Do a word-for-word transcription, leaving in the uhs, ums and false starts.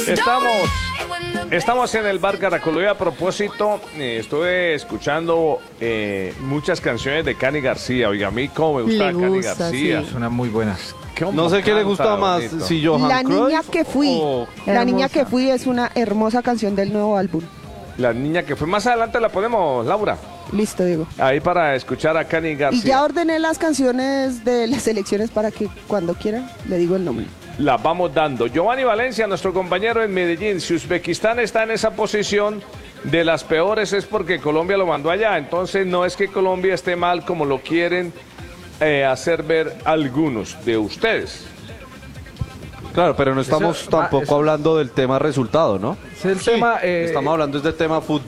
Estamos, estamos en el bar Caracol. Y a propósito, eh, estuve escuchando eh, muchas canciones de Cani García. Oiga, a mí cómo me gusta Le Cani gusta, García. sí. Suenan muy buenas. ¿Cómo No sé qué le gusta canta más, bonito? si Johan La niña Cruyff que fui. o- La niña Hermosa. que fui es una hermosa canción del nuevo álbum. La niña que fue. Más adelante la ponemos, Laura. Listo, Diego. Ahí para escuchar a Cani Y García. ya ordené las canciones de las elecciones para que cuando quiera le digo el nombre. La vamos dando. Giovanni Valencia, nuestro compañero en Medellín. Si Uzbekistán está en esa posición de las peores es porque Colombia lo mandó allá. Entonces no es que Colombia esté mal como lo quieren eh, hacer ver algunos de ustedes. Claro, pero no estamos Eso- tampoco ah, eso- hablando del tema resultado, ¿no? Es el tema... eh, Estamos hablando es del tema fútbol.